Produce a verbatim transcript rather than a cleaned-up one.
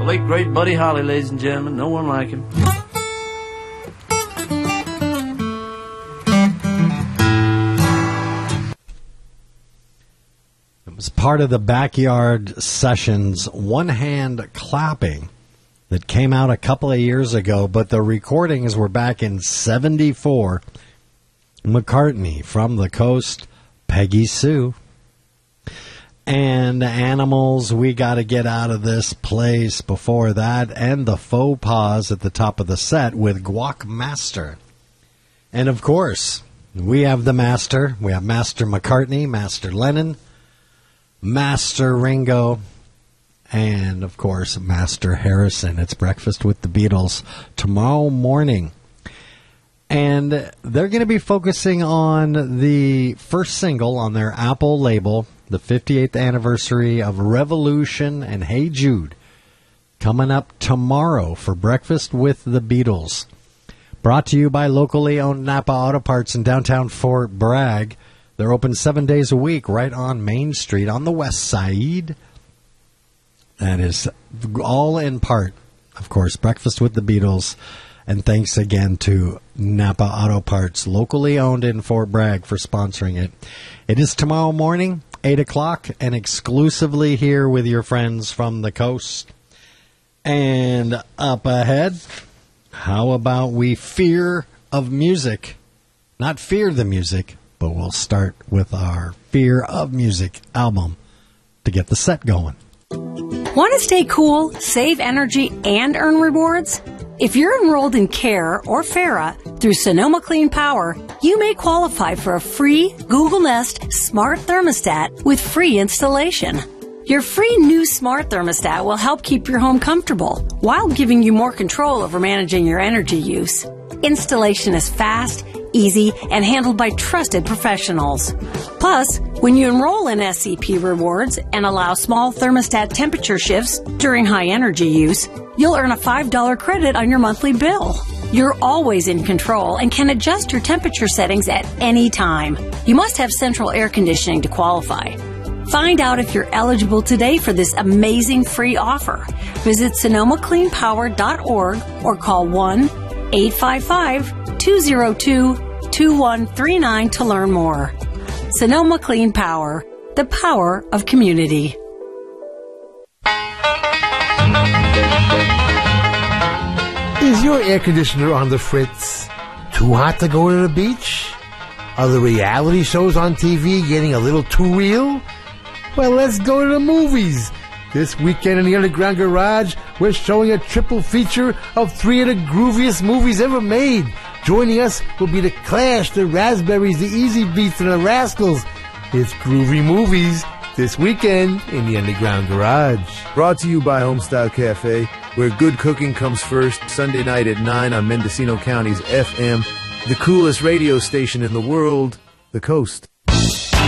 late great Buddy Holly, ladies and gentlemen. No one like him. It was part of the Backyard Sessions One Hand Clapping that came out a couple of years ago, but the recordings were back in seventy-four. McCartney, From the Coast, Peggy Sue. And Animals, We Gotta Get Out of This Place before that, and the Faux Pas at the top of the set with Guac Master. And of course, we have the Master. We have Master McCartney, Master Lennon, Master Ringo, and of course, Master Harrison. It's Breakfast with the Beatles tomorrow morning. And they're going to be focusing on the first single on their Apple label, the fifty-eighth anniversary of Revolution and Hey Jude, coming up tomorrow for Breakfast with the Beatles. Brought to you by locally owned Napa Auto Parts in downtown Fort Bragg. They're open seven days a week right on Main Street on the west side. That is all in part, of course, Breakfast with the Beatles. And thanks again to Napa Auto Parts, locally owned in Fort Bragg, for sponsoring it. It is tomorrow morning, eight o'clock, and exclusively here with your friends from the coast. And up ahead, how about we fear of music? Not fear the music, but we'll start with our Fear of Music album to get the set going. Want to stay cool, save energy, and earn rewards? If you're enrolled in CARE or FARA through Sonoma Clean Power, you may qualify for a free Google Nest Smart Thermostat with free installation. Your free new Smart Thermostat will help keep your home comfortable while giving you more control over managing your energy use. Installation is fast, easy, and handled by trusted professionals. Plus, when you enroll in S C P Rewards and allow small thermostat temperature shifts during high energy use, you'll earn a five dollars credit on your monthly bill. You're always in control and can adjust your temperature settings at any time. You must have central air conditioning to qualify. Find out if you're eligible today for this amazing free offer. Visit Sonoma Clean Power dot org or call one eight five five, two zero two, two one three nine to learn more. Sonoma Clean Power, the power of community. Is your air conditioner on the fritz? Too hot to go to the beach? Are the reality shows on T V getting a little too real? Well, let's go to the movies. This weekend in the Underground Garage, we're showing a triple feature of three of the grooviest movies ever made. Joining us will be the Clash, the Raspberries, the Easy Beats, and the Rascals. It's Groovy Movies this weekend in the Underground Garage. Brought to you by Homestyle Cafe, where good cooking comes first. Sunday night at nine on Mendocino County's F M, the coolest radio station in the world, The Coast.